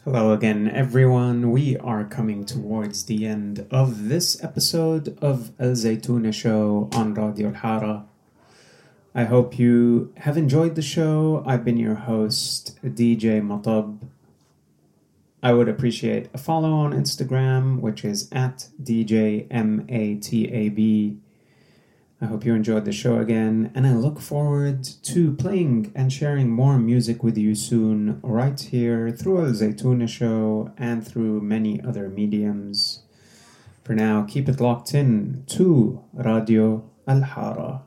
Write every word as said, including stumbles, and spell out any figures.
Hello again, everyone. We are coming towards the end of this episode of Al Zaytuna Show on Radio Al Hara. I hope you have enjoyed the show. I've been your host, D J Matab. I would appreciate a follow on Instagram, which is at D J M A T A B. I hope you enjoyed the show again, and I look forward to playing and sharing more music with you soon, right here through Al Zaytuna Show and through many other mediums. For now, keep it locked in to Radio Al Hara.